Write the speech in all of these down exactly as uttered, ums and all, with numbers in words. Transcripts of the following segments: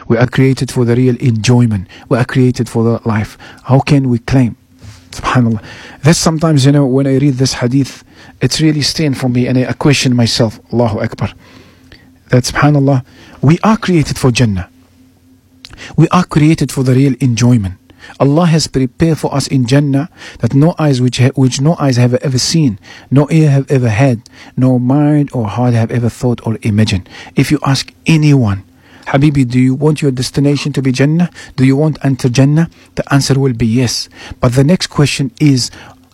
We are created for the real enjoyment. We are created for the life. How can we claim? Subhanallah. That's sometimes, you know, when I read this hadith, it's really staying for me, and I question myself. Allahu Akbar. That subhanallah, we are created for Jannah. We are created for the real enjoyment. Allah has prepared for us in Jannah that no eyes which, ha- which no eyes have ever seen, no ear have ever had, no mind or heart have ever thought or imagined. If you ask anyone, Habibi, do you want your destination to be Jannah? Do you want to enter Jannah? The answer will be yes. But the next question is,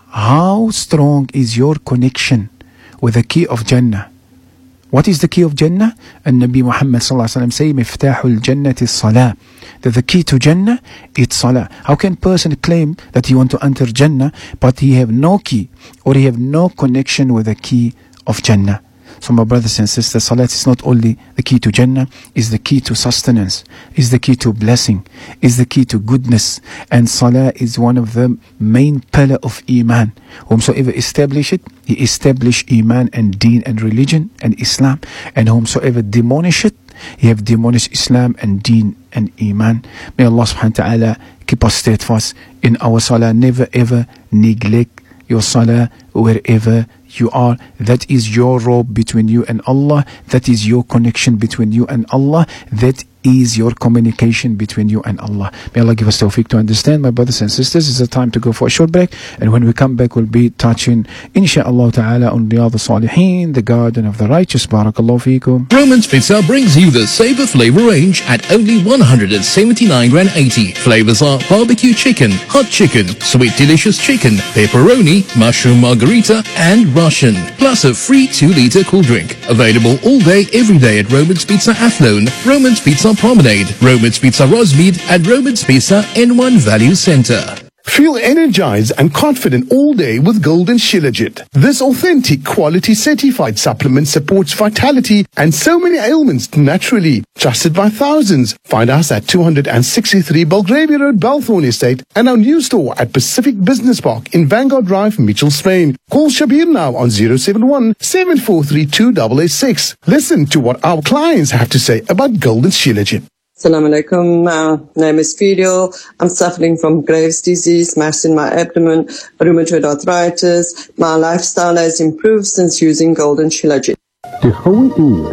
how strong is your connection with the key of Jannah? What is the key of Jannah? And Nabi Muhammad sallallahu alaihi wasallam say, Miftahul Jannati Salah. That the key to Jannah is Salah. How can a person claim that he want to enter Jannah, but he have no key, or he have no connection with the key of Jannah? So my brothers and sisters, Salat is not only the key to Jannah, is the key to sustenance, is the key to blessing, is the key to goodness. And Salah is one of the main pillar of Iman. Whomsoever establish it, he establish Iman and Deen and religion and Islam. And whomsoever demolish it, he have demolished Islam and Deen and Iman. May Allah subhanahu wa ta'ala keep us steadfast in our Salah. Never ever neglect your Salah wherever you are. That is your rope between you and Allah. That is your connection between you and Allah. That is your communication between you and Allah. May Allah give us tawfiq to understand. My brothers and sisters, it's a time to go for a short break, and when we come back, we'll be touching insha'Allah ta'ala on Riyadh al-Salihin, the garden of the righteous. Barakallahu feekum. Roman's Pizza brings you the Saver Flavor range at only one hundred seventy-nine rand eighty. Flavors are barbecue chicken, hot chicken, sweet delicious chicken, pepperoni, mushroom margarita, and Russian. Plus a free two litre cool drink. Available all day, every day at Roman's Pizza Athlone, Roman's Pizza Promenade, Roman's Pizza Rosmead, and Roman's Pizza N one Value Centre. Feel energized and confident all day with Golden Shilajit. This authentic, quality certified supplement supports vitality and so many ailments naturally. Trusted by thousands. Find us at two sixty-three Belgravia Road, Balthorn Estate, and our new store at Pacific Business Park in Vanguard Drive, Mitchell, Spain. Call Shabir now on zero seven one, seven four three two eight eight six. Listen to what our clients have to say about Golden Shilajit. Assalamu alaikum. My name is Fidel. I'm suffering from Graves' disease, mass in my abdomen, rheumatoid arthritis. My lifestyle has improved since using Golden Shilajit. Die Goue Uur,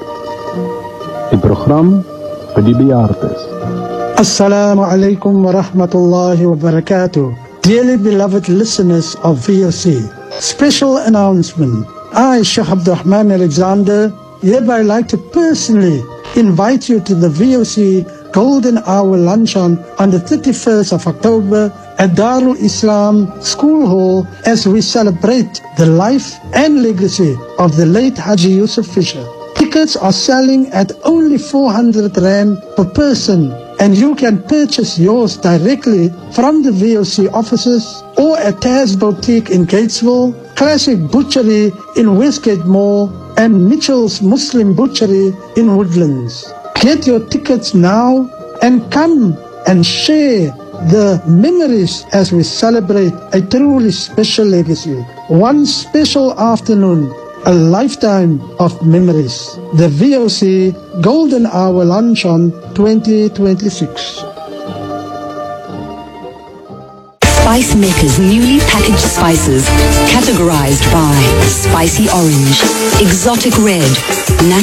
die program vir die bejaardes. Assalamu alaikum wa rahmatullahi wa barakatuh. Dearly beloved listeners of V O C, special announcement. I, Sheikh Abdurrahman Alexander, hereby like to personally invite you to the V O C Golden Hour Luncheon on the thirty-first of October at Darul Islam School Hall as we celebrate the life and legacy of the late Haji Yusuf Fisher. Tickets are selling at only four hundred rand per person, and you can purchase yours directly from the V O C offices or at Taz Boutique in Gatesville, Classic Butchery in Westgate Mall, and Mitchell's Muslim Butchery in Woodlands. Get your tickets now and come and share the memories as we celebrate a truly special legacy. One special afternoon, a lifetime of memories. The V O C Golden Hour Luncheon twenty twenty-six. Spice Maker's newly packaged spices, categorized by spicy orange, exotic red, natural